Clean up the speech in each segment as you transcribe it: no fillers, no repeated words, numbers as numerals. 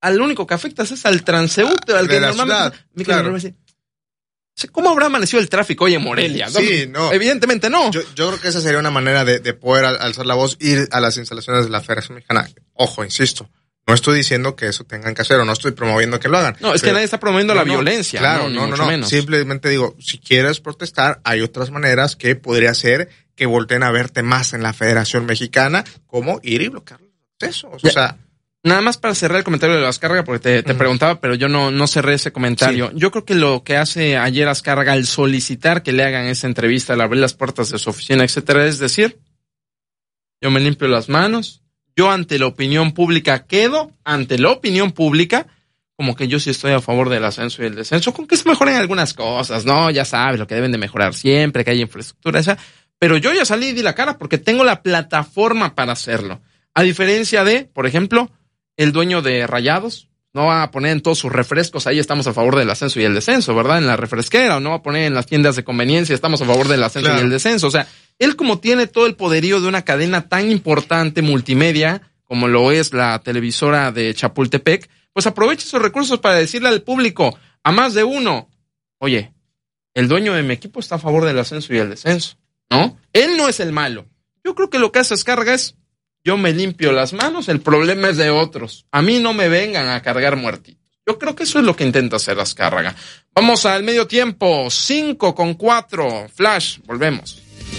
al único que afectas es al transeúnte, al que normalmente... Claro. ¿Cómo habrá amanecido el tráfico hoy en Morelia? Sí, no. Evidentemente no. Yo creo que esa sería una manera de poder alzar la voz, ir a las instalaciones de la Federación Mexicana. Ojo, insisto, no estoy diciendo que eso tengan que hacer o no estoy promoviendo que lo hagan. No, es que nadie está promoviendo la violencia. Claro, no. Menos. Simplemente digo, si quieres protestar, hay otras maneras que podría ser que volteen a verte más en la Federación Mexicana, como ir y bloquear los accesos. O sea... Nada más para cerrar el comentario de Azcárraga, porque te preguntaba, pero yo no cerré ese comentario. Sí. Yo creo que lo que hace ayer Azcárraga al solicitar que le hagan esa entrevista, al abrir las puertas de su oficina, etcétera, es decir, yo me limpio las manos, yo ante la opinión pública quedo, ante la opinión pública, como que yo sí estoy a favor del ascenso y el descenso, con que se mejoren algunas cosas, ¿no? Ya sabes lo que deben de mejorar siempre, que haya infraestructura, esa. Pero yo ya salí y di la cara porque tengo la plataforma para hacerlo. A diferencia de, por ejemplo, el dueño de Rayados no va a poner en todos sus refrescos, ahí estamos a favor del ascenso y el descenso, ¿verdad? En la refresquera, o no va a poner en las tiendas de conveniencia, estamos a favor del ascenso y el descenso. O sea, él como tiene todo el poderío de una cadena tan importante multimedia, como lo es la televisora de Chapultepec, pues aprovecha esos recursos para decirle al público, a más de uno, oye, el dueño de mi equipo está a favor del ascenso y el descenso, ¿no? Él no es el malo. Yo creo que lo que hace Azcárraga es, yo me limpio las manos, el problema es de otros. A mí no me vengan a cargar muertitos. Yo creo que eso es lo que intenta hacer Azcárraga. Vamos al medio tiempo, 5:04, Flash, volvemos.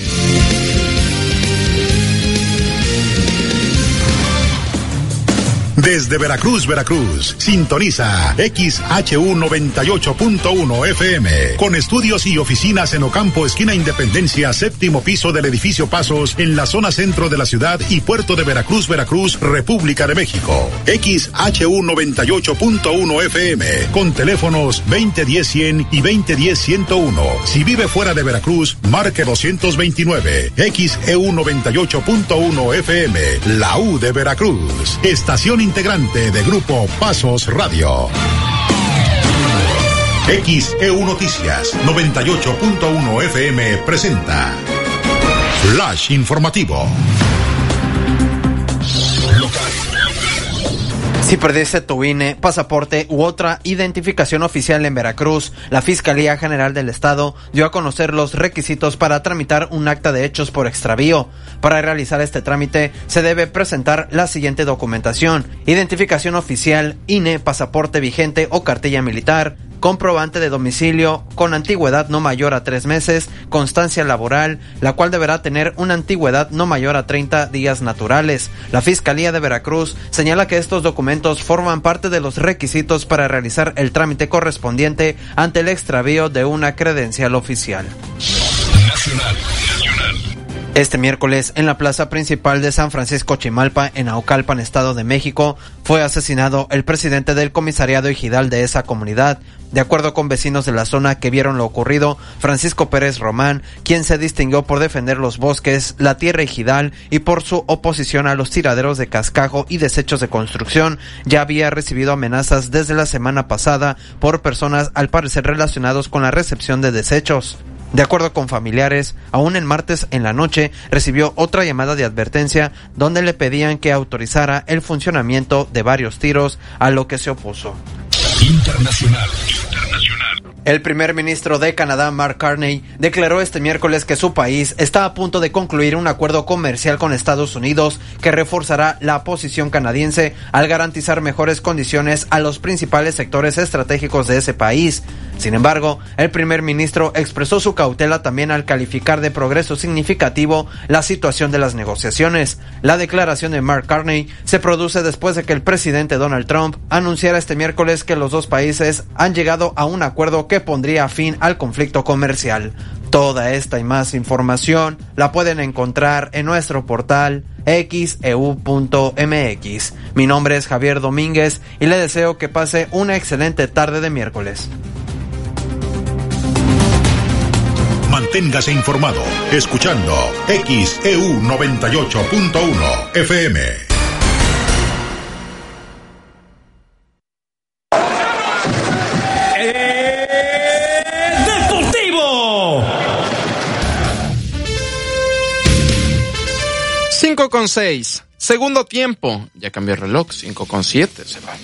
Desde Veracruz, sintoniza XHU 98.1 FM, con estudios y oficinas en Ocampo, esquina Independencia, séptimo piso del edificio Pasos, en la zona centro de la ciudad y puerto de Veracruz, República de México. XHU 98.1 FM, con teléfonos 2010-100 y 2010-101. Si vive fuera de Veracruz, marque 229. XEU 98.1 FM, la U de Veracruz. Estación integrante de Grupo Pasos Radio. XEU Noticias 98.1 FM presenta Flash Informativo. Si perdiste tu INE, pasaporte u otra identificación oficial en Veracruz, la Fiscalía General del Estado dio a conocer los requisitos para tramitar un acta de hechos por extravío. Para realizar este trámite, se debe presentar la siguiente documentación: identificación oficial, INE, pasaporte vigente o cartilla militar, comprobante de domicilio con antigüedad no mayor a 3 meses, constancia laboral, la cual deberá tener una antigüedad no mayor a 30 días naturales. La Fiscalía de Veracruz señala que estos documentos forman parte de los requisitos para realizar el trámite correspondiente ante el extravío de una credencial oficial. Nacional. Este miércoles, en la plaza principal de San Francisco Chimalpa, en Naucalpan, Estado de México, fue asesinado el presidente del comisariado ejidal de esa comunidad. De acuerdo con vecinos de la zona que vieron lo ocurrido, Francisco Pérez Román, quien se distinguió por defender los bosques, la tierra ejidal y por su oposición a los tiraderos de cascajo y desechos de construcción, ya había recibido amenazas desde la semana pasada por personas al parecer relacionados con la recepción de desechos. De acuerdo con familiares, aún el martes en la noche recibió otra llamada de advertencia donde le pedían que autorizara el funcionamiento de varios tiros, a lo que se opuso. Internacional. El primer ministro de Canadá, Mark Carney, declaró este miércoles que su país está a punto de concluir un acuerdo comercial con Estados Unidos que reforzará la posición canadiense al garantizar mejores condiciones a los principales sectores estratégicos de ese país. Sin embargo, el primer ministro expresó su cautela también al calificar de progreso significativo la situación de las negociaciones. La declaración de Mark Carney se produce después de que el presidente Donald Trump anunciara este miércoles que los dos países han llegado a un acuerdo que pondría fin al conflicto comercial. Toda esta y más información la pueden encontrar en nuestro portal xeu.mx. Mi nombre es Javier Domínguez y le deseo que pase una excelente tarde de miércoles. Manténgase informado escuchando XEU 98.1 FM. Deportivo. 5:06, segundo tiempo. Ya cambió el reloj, 5:07 se va.